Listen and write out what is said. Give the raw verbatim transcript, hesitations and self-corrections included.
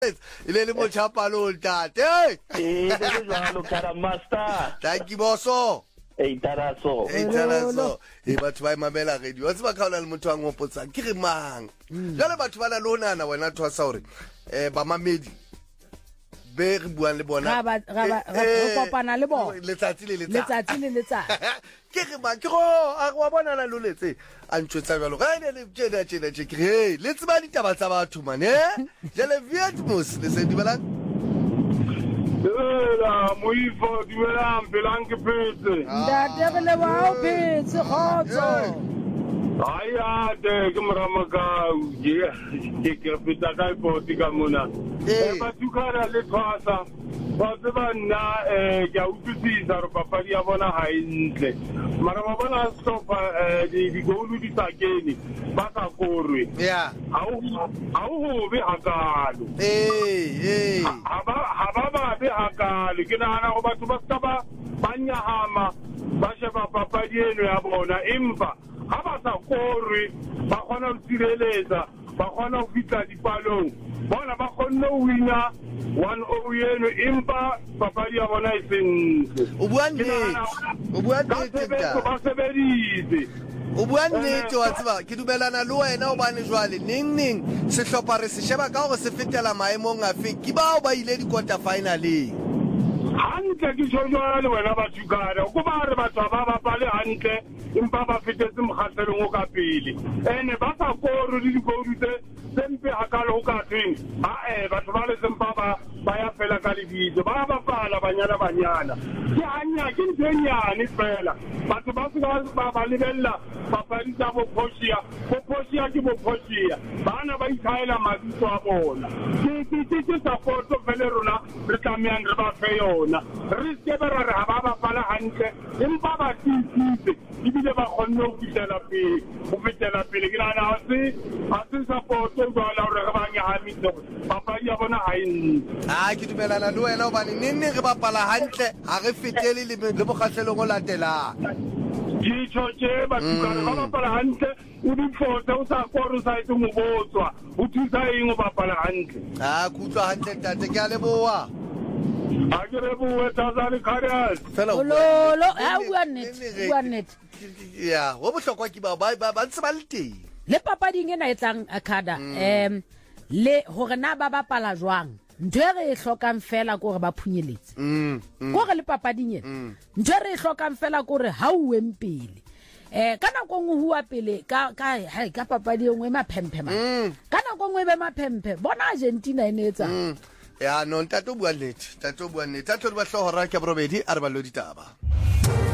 ile le mochapa lo ntate eh le jwalo kara master thank you boso e taraso e taraso e batho ba mamela radio wa tseba kaola le motho wa ngopotsa ke re mang jale batho ba la lonana wena twasa hore eh ba mamedi be re buang le bona ga ba ga ba re kopana le bona letsatsi le letsatsi le letsatsi ke re ba ke go a go bona la loletse a ntshwetsa jalo ga ile le tjena tjena tjena ke hey le tseba ditaba tsa batho man eh jale Vietmus le se di bala la moifo di bala ampelang ke petse ndate re le wa o petse khotso aya de ke mramaka je ke ke pita ka ipoti ka mona e ba tukara le twasa ba tseba nna eh ke a utlwisisa re papadi ya bona ha intle mara ba bona stopa di di golu di sakeni ba sa korwe yeah au au be hakalo eh eh ha ba ha ba ba be hakalo ke nana go batho ba ska ba banyahama ba sheba papadi eno ya bona impa ha ba sa korwe ba khona ho tsireletsa ba khona ho fitla dipalong bona ba khona ho wina one o yeno impa papadi ya bona e sentle o bua nnete o bua nnete ba sebedise o bua nnete wa tseba ke dumelana le wena o bane jwale ning ning se hlopha re se sheba ka gore se fetela maemong a fe ke bao ba ile di quarter finaleng hantle ke jwale wena ba tsukana go ba re batho ba ba pale hantle impa ba fetetse mokgatlelong o ka pele ene ba sa koro le dikoudu tse sempe hakalo o ka tseng a eh batho ba le sempa ba ba ya fela ka lebitso ba ba pala banyana banyana ke hanya ke ntsenyane fela batho ba se ba ba lebella papadi tsa bo Posia bo Posia ke bo Posia bana ba ithaela mabitso a bona ke ke ke support fela rona re tlameang re ba fe yona re se ba re ha ba ba pala hantle empa ba tsitse ibile ba kgonne ho fitela pele ho fitela pele ke nana ha se ha se support o ba la re ba nya ha mitso papadi ya bona ha in a ke dumelana le wena o bane nne re bapala hantle ha re fetele le le bokgatlelong o latela ke tshotse ba tukana ba bapala hantle o di fotsa o sa koro sa itse mo botswa o thusa eng o bapala hantle a kutlwa hantle tate ke a leboa a ke re bua tsazale kharias fela lo lo ha bua nnete bua nnete ya wo bohlokwa ke ba ba ba ntse ba le teng le papading ena e tlang akada em le hore na ba bapala jwang ntwe re e hlokang fela gore ba phunyeletse gore le papading ena ntwe re e hlokang fela gore ha o wempele eh kana go ngwa pele ka ka hai ka papadi engwe maphemphe ma kana go ngwe be maphemphe bona Argentina ene etsa ya no ntato bua nnete tato bua nnete tato ba hlohora ke borobedi a re ba lo ditaba